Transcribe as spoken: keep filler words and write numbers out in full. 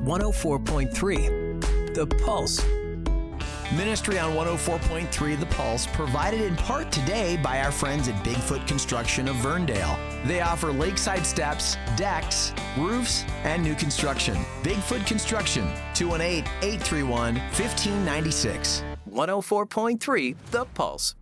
one oh four point three, The Pulse. Ministry on one oh four point three The Pulse, provided in part today by our friends at Bigfoot Construction of Verndale. They offer lakeside steps, decks, roofs, and new construction. Bigfoot Construction, two one eight, eight three one, one five nine six. one oh four point three The Pulse.